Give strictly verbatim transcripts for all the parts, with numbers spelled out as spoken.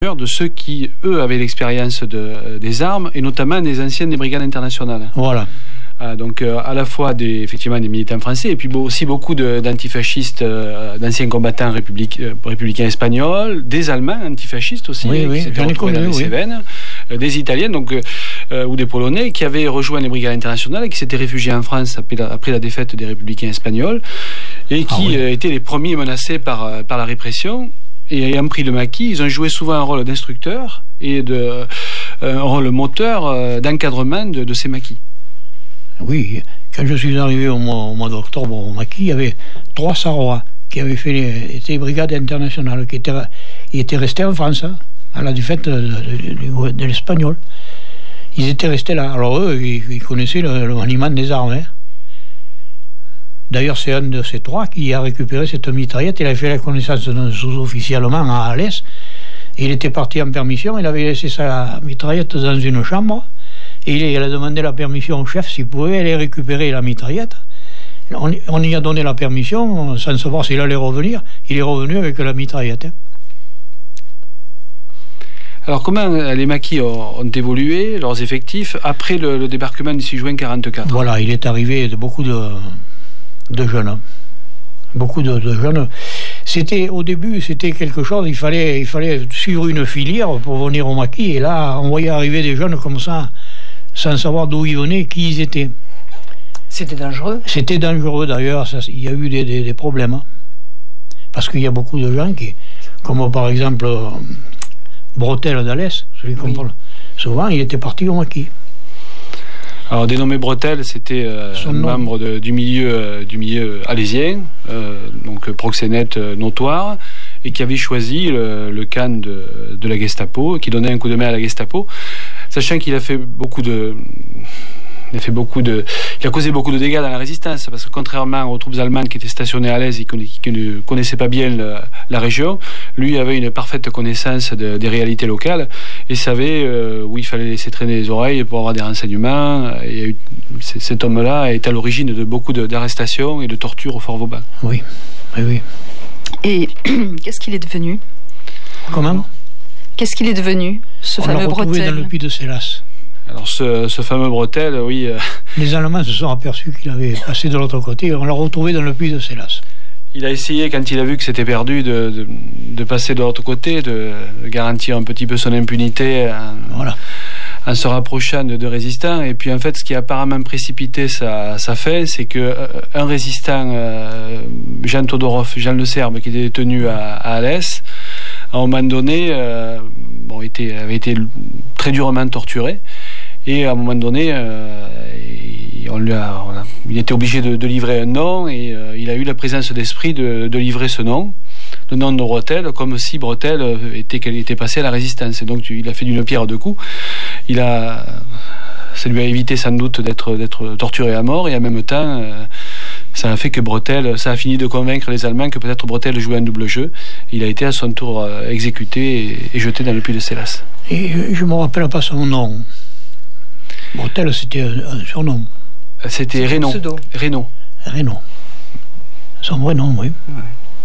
de ceux qui, eux, avaient l'expérience de, des armes, et notamment des anciens des brigades internationales. Voilà. Ah, donc euh, à la fois des, effectivement des militants français, et puis aussi beaucoup de, d'antifascistes, euh, d'anciens combattants républic, euh, républicains espagnols, des Allemands antifascistes aussi, oui, qui oui, s'étaient retrouvés dans les oui. Cévennes, euh, des Italiens donc, euh, ou des Polonais qui avaient rejoint les brigades internationales et qui s'étaient réfugiés en France après la, après la défaite des républicains espagnols, et qui ah, oui. euh, étaient les premiers menacés par, par la répression. Et ayant pris le maquis, ils ont joué souvent un rôle d'instructeur et de, euh, un rôle moteur euh, d'encadrement de, de ces maquis. Oui, quand je suis arrivé au mois, au mois d'octobre au maquis, il y avait trois Sarrois qui avaient fait les, étaient brigades internationales, qui étaient, ils étaient restés en France, hein, à la défaite de, de, de, de l'espagnol. Ils étaient restés là. Alors eux, ils, ils connaissaient le, le maniement des armes. Hein. D'ailleurs, c'est un de ces trois qui a récupéré cette mitraillette. Il avait fait la connaissance d'un sous-officier allemand à Alès. Il était parti en permission. Il avait laissé sa mitraillette dans une chambre. Et il a demandé la permission au chef s'il pouvait aller récupérer la mitraillette. On, on y a donné la permission sans savoir s'il allait revenir. Il est revenu avec la mitraillette. Alors, comment les maquis ont, ont évolué, leurs effectifs, après le, le débarquement du six juin quarante-quatre? Voilà, il est arrivé de beaucoup de... de jeunes, beaucoup de, de jeunes. C'était au début, c'était quelque chose. Il fallait, il fallait suivre une filière pour venir au maquis. Et là, on voyait arriver des jeunes comme ça, sans savoir d'où ils venaient, qui ils étaient. C'était dangereux. C'était dangereux d'ailleurs. Ça, il y a eu des, des, des problèmes, hein. Parce qu'il y a beaucoup de gens qui, comme par exemple Bretel d'Alès, celui qu'on oui. parle souvent, il était parti au maquis. Alors, dénommé Bretel, c'était euh, un membre de, du milieu, euh, du milieu alésien, euh, donc proxénète euh, notoire, et qui avait choisi le, le camp de, de la Gestapo, qui donnait un coup de main à la Gestapo, sachant qu'il a fait beaucoup de... Il a, fait beaucoup de, il a causé beaucoup de dégâts dans la résistance, parce que contrairement aux troupes allemandes qui étaient stationnées à l'Aise et qui ne connaissaient pas bien le, la région, lui avait une parfaite connaissance de, des réalités locales et savait euh, où il fallait laisser traîner les oreilles pour avoir des renseignements. Et il y a eu, cet homme-là est à l'origine de beaucoup de, d'arrestations et de tortures au Fort Vauban. Oui, oui, oui. Et qu'est-ce qu'il est devenu? Comment? Qu'est-ce qu'il est devenu, ce On fameux Bretel? On l'a retrouvé dans le puits de Célas. Alors ce, ce fameux Bretel, oui... Euh... Les Allemands se sont aperçus qu'il avait passé de l'autre côté. On l'a retrouvé dans le puits de Célas. Il a essayé, quand il a vu que c'était perdu, de, de, de passer de l'autre côté, de, de garantir un petit peu son impunité en, voilà. en se rapprochant de, de résistants. Et puis en fait, ce qui a apparemment précipité sa, sa fin, c'est qu'un euh, résistant, euh, Jean Todorov, Jean Le Serbe, qui était détenu à, à Alès, à un moment donné, euh, bon, était, avait été très durement torturé. Et à un moment donné, euh, on lui a, on a, il était obligé de, de livrer un nom, et euh, il a eu la présence d'esprit de, de livrer ce nom, le nom de Bretel, comme si Bretel était, qu'elle était passée à la résistance. Et donc il a fait d'une pierre deux coups. Il a, ça lui a évité sans doute d'être, d'être torturé à mort, et en même temps, euh, ça a fait que Bretel, ça a fini de convaincre les Allemands que peut-être Bretel jouait un double jeu. Il a été à son tour euh, exécuté et, et jeté dans le puits de Célas. Et je ne me rappelle pas son nom. Bretel, c'était un, un surnom. C'était Reynaud. Reynaud. Reynaud. Son vrai nom, oui. Ouais.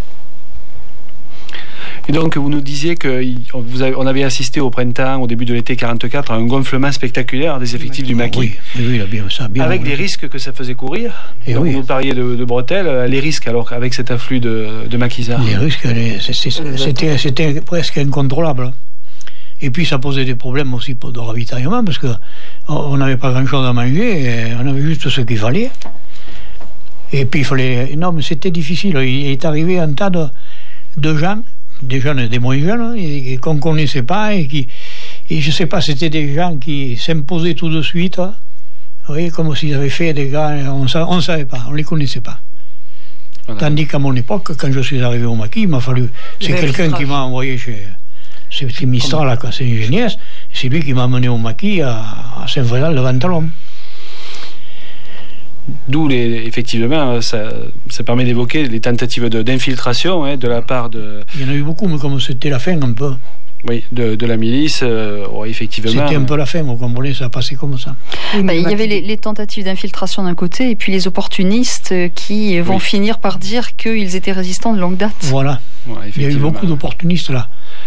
Et donc, vous nous disiez qu'on avait assisté au printemps, au début de l'été quarante-quatre, à un gonflement spectaculaire des effectifs oui, du maquis. Oui, oui, oui, bien, ça, bien, avec oui. les risques que ça faisait courir. Et donc, oui. Vous parliez de, de Bretel, les risques, alors avec cet afflux de, de maquisards. Les risques, les, c'était, c'était presque incontrôlable. Et puis ça posait des problèmes aussi pour de ravitaillement, parce qu'on n'avait pas grand-chose à manger, et on avait juste ce qu'il fallait. Et puis il fallait... Non, mais c'était difficile. Il est arrivé un tas de, de gens, des jeunes et des moins jeunes, et, et qu'on ne connaissait pas, et qui... Et je ne sais pas, c'était des gens qui s'imposaient tout de suite, hein. Vous voyez, comme s'ils avaient fait des gars, on ne savait pas, on ne les connaissait pas. Voilà. Tandis qu'à mon époque, quand je suis arrivé au maquis, il m'a fallu... C'est quelqu'un qui m'a envoyé chez... C'est Mistral à Cassagne-Geniès, c'est lui qui m'a amené au maquis à, à Saint-Frédal-de-Ventalon. D'où, les, effectivement, ça, ça permet d'évoquer les tentatives de, d'infiltration hein, de la part de... Il y en a eu beaucoup, mais comme c'était la fin un peu. Oui, de, de la milice, euh, ouais, effectivement. C'était un peu la fin, vous comprenez, ça a passé comme ça. Oui, bah, il y avait les, les tentatives d'infiltration d'un côté, et puis les opportunistes qui vont oui. finir par dire qu'ils étaient résistants de longue date. Voilà. Ouais, il y a eu beaucoup d'opportunistes là.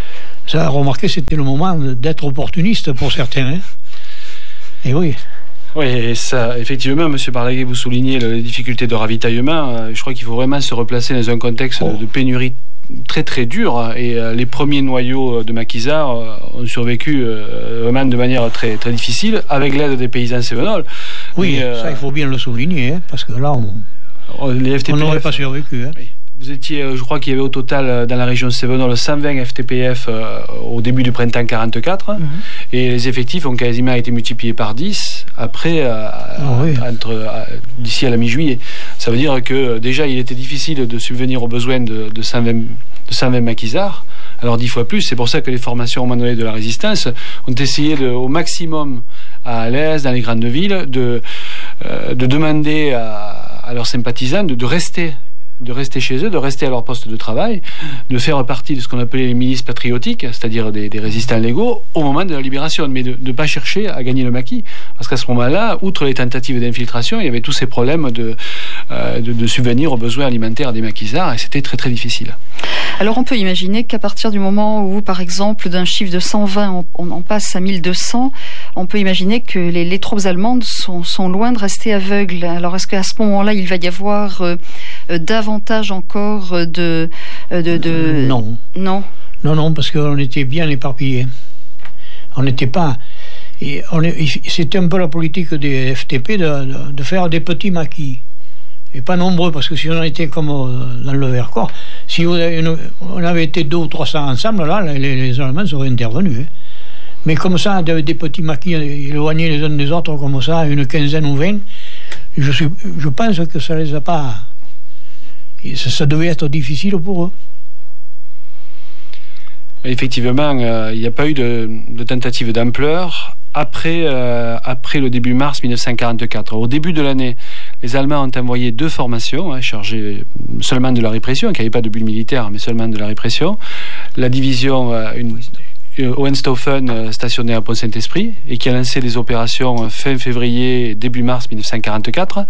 Ça a remarqué, c'était le moment d'être opportuniste pour certains. Hein. Et oui. Oui, et ça, effectivement, M. Barlaguet, vous soulignez les difficultés de ravitaillement. Je crois qu'il faut vraiment se replacer dans un contexte oh. de pénurie très très dur. Et les premiers noyaux de maquisards ont survécu vraiment de manière très, très difficile, avec l'aide des paysans cévenols. Oui, mais, ça, euh, il faut bien le souligner, hein, parce que là, on n'aurait pas survécu. Hein. Oui. Vous étiez, je crois qu'il y avait au total dans la région Cévenol cent vingt F T P F euh, au début du printemps quarante-quatre, mm-hmm. et les effectifs ont quasiment été multipliés par dix après, euh, oh oui. entre, euh, d'ici à la mi-juillet. Ça veut dire que déjà il était difficile de subvenir aux besoins de, de, cent vingt, de cent vingt maquisards, alors dix fois plus. C'est pour ça que les formations manuelles de la résistance ont essayé de, au maximum à Alès, dans les grandes villes, de, euh, de demander à, à leurs sympathisants de, de rester de rester chez eux, de rester à leur poste de travail, de faire partie de ce qu'on appelait les milices patriotiques, c'est-à-dire des, des résistants légaux, au moment de la libération, mais de ne pas chercher à gagner le maquis. Parce qu'à ce moment-là, outre les tentatives d'infiltration, il y avait tous ces problèmes de, euh, de, de subvenir aux besoins alimentaires des maquisards, et c'était très très difficile. Alors on peut imaginer qu'à partir du moment où, par exemple, d'un chiffre de cent vingt, on, on en passe à mille deux cents, on peut imaginer que les, les troupes allemandes sont, sont loin de rester aveugles. Alors est-ce qu'à ce moment-là, il va y avoir euh, davantage encore de, de, de... Non. Non. Non, non, parce qu'on était bien éparpillés. On n'était pas... Et on est, c'était un peu la politique des F T P de, de, de faire des petits maquis. Et pas nombreux, parce que si on était comme dans le Vercors, si on avait, une, on avait été deux ou trois cents ensemble, là, les, les Allemands seraient intervenus. Hein. Mais comme ça, des, des petits maquis éloignés les uns des autres, comme ça, une quinzaine ou vingt, je, suis, je pense que ça les a pas... Ça, ça devait être difficile pour eux. Effectivement, euh, il n'y a pas eu de, de tentative d'ampleur après, euh, après le début mars mille neuf cent quarante-quatre. Au début de l'année, les Allemands ont envoyé deux formations hein, chargées seulement de la répression, qui n'avaient pas de but militaire, mais seulement de la répression. La division euh, une, Hohenstaufen euh, stationnée à Pont-Saint-Esprit et qui a lancé des opérations fin février, début mars mille neuf cent quarante-quatre.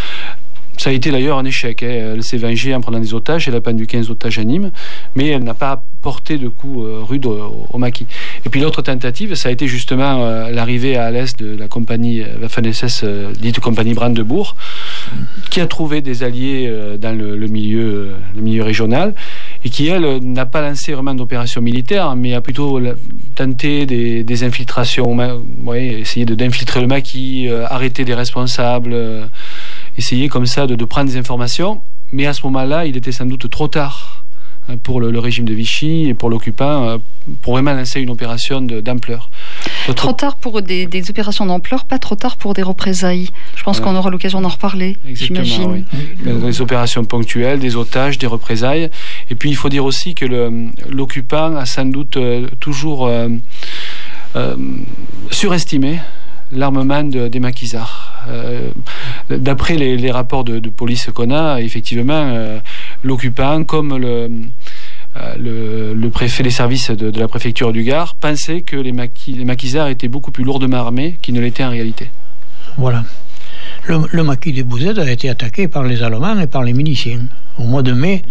Ça a été d'ailleurs un échec. Hein. Elle s'est vengée en prenant des otages. Elle a pendu quinze otages à Nîmes, mais elle n'a pas porté de coups euh, rudes au, au maquis. Et puis l'autre tentative, ça a été justement euh, l'arrivée à l'est de la compagnie Waffen-S S, euh, dite compagnie Brandebourg, qui a trouvé des alliés euh, dans le, le, milieu, euh, le milieu régional, et qui, elle, n'a pas lancé vraiment d'opération militaire, mais a plutôt la, tenté des, des infiltrations, ouais, essayer de, d'infiltrer le maquis, euh, arrêter des responsables, euh, essayer comme ça de, de prendre des informations, mais à ce moment-là, il était sans doute trop tard hein, pour le, le régime de Vichy et pour l'occupant, euh, pour vraiment lancer une opération de, d'ampleur. Trop, trop tard pour des, des opérations d'ampleur, pas trop tard pour des représailles. Je pense voilà. qu'on aura l'occasion d'en reparler, exactement, j'imagine. Oui. Des opérations ponctuelles, des otages, des représailles. Et puis il faut dire aussi que le, l'occupant a sans doute euh, toujours euh, euh, surestimé l'armement de, des maquisards. Euh, d'après les, les rapports de, de police qu'on a, effectivement, euh, l'occupant, comme le, euh, le, le préfet des services de, de la préfecture du Gard, pensait que les, maquis, les maquisards étaient beaucoup plus lourdement armés qu'ils ne l'étaient en réalité. Voilà. Le, le maquis des Bouzettes a été attaqué par les Allemands et par les miliciens. Au mois de mai,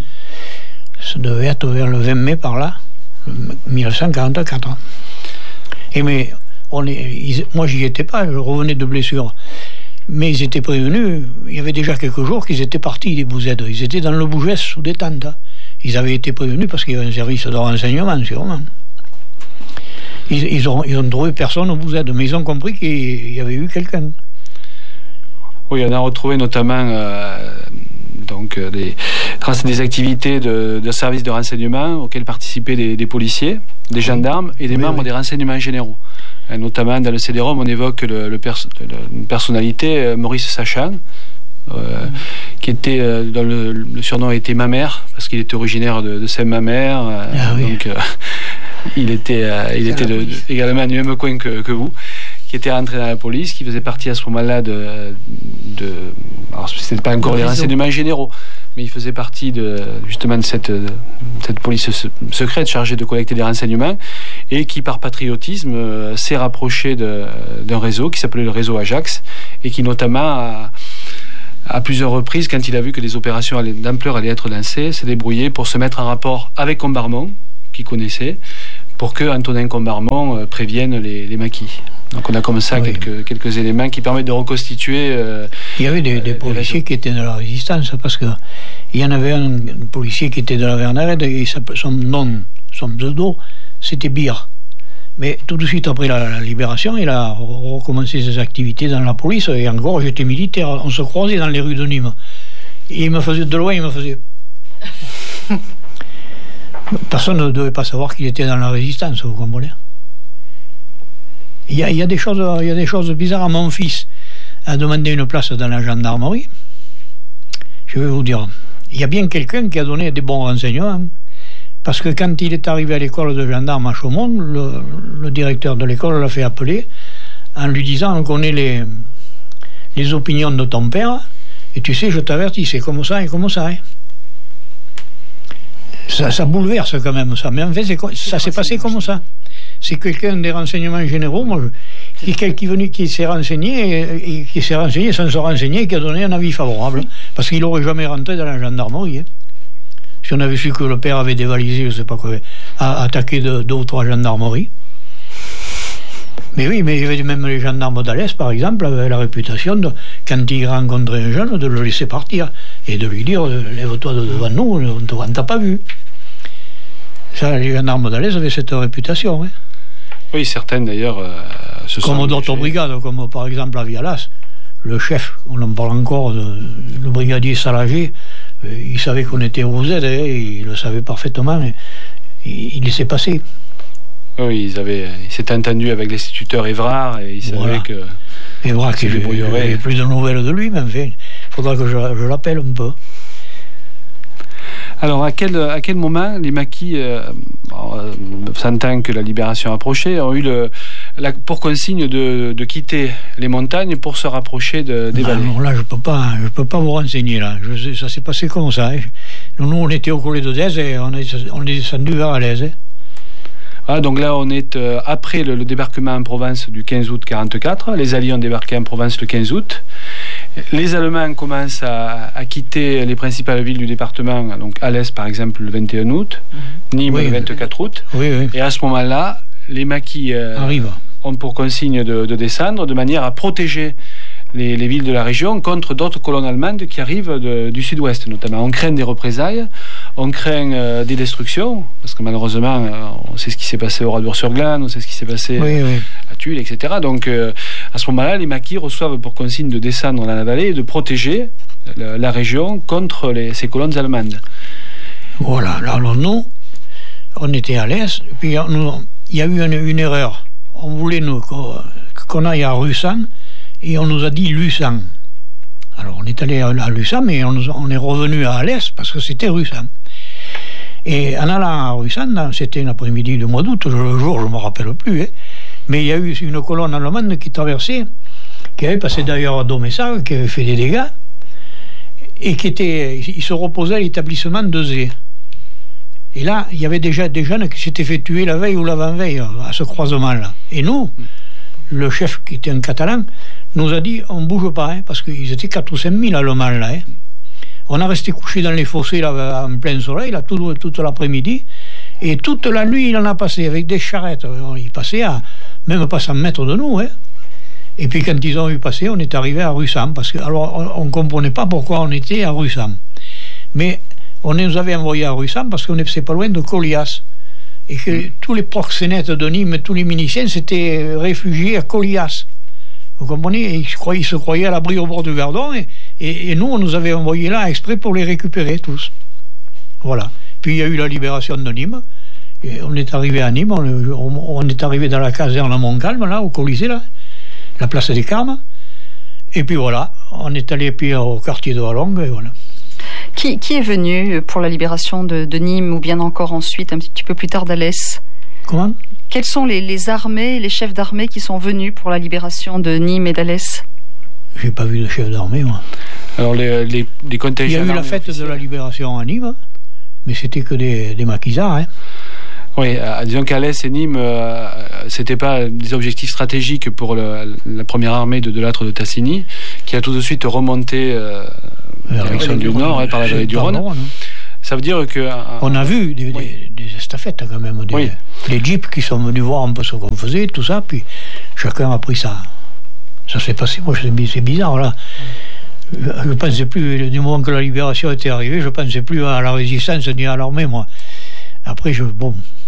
ça devait être vers le vingt mai par là, mille neuf cent quarante-quatre. Et mais... On est, ils, moi, j'y étais pas, je revenais de blessure. Mais ils étaient prévenus, il y avait déjà quelques jours qu'ils étaient partis, les Bouzettes. Ils étaient dans le Bougès, sous des tentes. Ils avaient été prévenus parce qu'il y avait un service de renseignement, sûrement. Ils, ils, ont, ils ont trouvé personne au Bouzed, mais ils ont compris qu'il y avait eu quelqu'un. Oui, on a retrouvé notamment euh, donc, euh, des traces des activités de, de services de renseignement auxquels participaient des, des policiers, des gendarmes et des oui, membres oui. des renseignements généraux. Et notamment dans le C D R O M, on évoque le, le pers- le, une personnalité, euh, Maurice Sachan, euh, mmh. qui était, euh, dont le, le surnom était Mamère, parce qu'il était originaire de, de Saint-Mamère. Euh, ah, oui. Donc, euh, il était, euh, il était de, de, également du même coin que, que vous, qui était rentré dans la police, qui faisait partie à ce moment-là de... de alors, c'était pas encore les renseignements généraux, mais il faisait partie de, justement de cette, de cette police secrète chargée de collecter des renseignements et qui, par patriotisme, euh, s'est rapproché de, d'un réseau qui s'appelait le réseau Ajax et qui, notamment, a, à plusieurs reprises, quand il a vu que des opérations allaient, d'ampleur allaient être lancées, s'est débrouillé pour se mettre en rapport avec Combarmont, qu'il connaissait, pour que Antonin Combarmont euh, prévienne les, les maquis. Donc on a comme ça oui. quelques, quelques éléments qui permettent de reconstituer... Euh, il y avait des, des euh, policiers qui étaient de la résistance, parce qu'il y en avait un, un policier qui était de la Vernarède, et son nom, son pseudo, c'était Bire. Mais tout de suite après la, la libération, il a recommencé ses activités dans la police, et encore j'étais militaire, on se croisait dans les rues de Nîmes. Et il me faisait de loin, il me faisait... Personne ne devait pas savoir qu'il était dans la résistance, vous comprenez? Il y, a, il, y a des choses, il y a des choses bizarres. Mon fils a demandé une place dans la gendarmerie. Je vais vous dire, il y a bien quelqu'un qui a donné des bons renseignements. Parce que quand il est arrivé à l'école de gendarme à Chaumont, le, le directeur de l'école l'a fait appeler en lui disant: on connaît les, les opinions de ton père, et tu sais, je t'avertis, c'est comme ça et comme ça. Hein. Ça, ça bouleverse quand même ça. Mais en fait, c'est, ça s'est passé comme ça. C'est quelqu'un des renseignements généraux, moi, je, qui, qui, venu, qui s'est renseigné et, et qui s'est renseigné sans se renseigner, et qui a donné un avis favorable, parce qu'il n'aurait jamais rentré dans la gendarmerie. Hein. Si on avait su que le père avait dévalisé, je ne sais pas quoi, a attaqué de, deux ou trois gendarmeries. Mais oui, mais il y avait même les gendarmes d'Alès, par exemple, avaient la réputation, de, quand ils rencontraient un jeune, de le laisser partir et de lui dire: lève-toi de devant nous, on ne t'a pas vu. Ça, les gendarmes d'Alès avaient cette réputation. Hein. Oui, certaines d'ailleurs. Euh, se comme d'autres brigades, comme par exemple à Vialas, le chef, on en parle encore, de, le brigadier Salagé, euh, il savait qu'on était au Z, hein, il le savait parfaitement, et, il, il laissait passer. Oui, ils avaient, ils s'étaient entendus avec l'instituteur Évrard, et ils savaient voilà. que. Évrard qui n'avait plus de nouvelles de lui, mais enfin, il faudra que je, je l'appelle un peu. Alors, à quel, à quel moment les maquis, euh, euh, sentant que la libération approchait, ont eu le, la, pour consigne de, de quitter les montagnes pour se rapprocher de, des vallées? Alors là, je ne peux pas, je peux pas vous renseigner. Là. Je, ça s'est passé comme ça. Hein. Nous, on était au collet de Dèze et on est, on est descendu vers Alès. Hein. Ah, donc là, on est euh, après le, le débarquement en Provence du quinze août quarante-quatre. Les Alliés ont débarqué en Provence le quinze août. Les Allemands commencent à, à quitter les principales villes du département, donc Alès par exemple le vingt et un août, mmh. Nîmes oui, le vingt-quatre août. Oui, oui. Et à ce moment-là, les maquis euh, ont pour consigne de, de descendre de manière à protéger les, les villes de la région contre d'autres colonnes allemandes qui arrivent de, du sud-ouest notamment. On craint des représailles, on craint euh, des destructions, parce que malheureusement, euh, on sait ce qui s'est passé au Radour-sur-Glane, on sait ce qui s'est passé oui, oui. à Tulle, et cetera. Donc euh, à ce moment-là, les maquis reçoivent pour consigne de descendre dans la vallée et de protéger la, la région contre les, ces colonnes allemandes. Voilà, alors nous, on était à l'est, puis il y a eu une, une erreur. On voulait nous, qu'on, qu'on aille à Russan, et on nous a dit Lussan. Alors on est allé à, à Lussan, mais on, on est revenu à Alès parce que c'était Russan. Et en allant à Russan, c'était un après-midi du mois d'août, le jour je ne me rappelle plus, hein, mais il y a eu une colonne allemande qui traversait, qui avait passé d'ailleurs à Domessag, qui avait fait des dégâts, et qui était, il se reposait à l'établissement de Zé. Et là, il y avait déjà des jeunes qui s'étaient fait tuer la veille ou l'avant-veille à ce croisement-là. Et nous, le chef qui était un Catalan, nous a dit on ne bouge pas, hein, parce qu'ils étaient quatre ou cinq mille Allemands là. Hein. On a resté couché dans les fossés là, en plein soleil là, tout, toute l'après-midi, et toute la nuit il en a passé avec des charrettes. Il passait à même pas cent mètres de nous. Hein. Et puis quand ils ont eu passé, on est arrivé à Russan, parce que alors on ne comprenait pas pourquoi on était à Russan. Mais on nous avait envoyé à Russan parce qu'on n'est pas loin de Colias. Et que mmh. tous les proxénètes de Nîmes, tous les miliciens s'étaient réfugiés à Colias. Vous comprenez? Ils se croyaient, ils se croyaient à l'abri au bord du Verdon, et, et, et nous, on nous avait envoyés là exprès pour les récupérer tous. Voilà. Puis il y a eu la libération de Nîmes, et on est arrivé à Nîmes, on, on, on est arrivé dans la caserne à Montcalm, là, au Colisée, là, la place des Carmes, et puis voilà, on est allé puis au quartier de Wallongue, et voilà. Qui, qui est venu pour la libération de, de Nîmes, ou bien encore ensuite, un petit peu plus tard, d'Alès? Comment? Quelles sont les, les armées, les chefs d'armée qui sont venus pour la libération de Nîmes et d'Alès? J'ai pas vu de chef d'armée, moi. Alors, les, les, les contingents... Il y a eu la fête officiels. de la libération à Nîmes, mais c'était que des, des maquisards, hein. Oui, euh, disons qu'Alès et Nîmes, euh, c'était pas des objectifs stratégiques pour le, la première armée de, de l'âtre de Tassigny, qui a tout de suite remonté euh, en direction du nord, hein, par la vallée du Rhône. Ça veut dire que... Euh, on a vu des, oui. des, des estafettes quand même. Des, oui. Les jeeps qui sont venus voir un peu ce qu'on faisait, tout ça, puis chacun a pris ça. Ça s'est passé, moi c'est bizarre là. Je ne pensais plus, du moment que la libération était arrivée, je ne pensais plus à la résistance ni à l'armée, moi. Après, je, bon,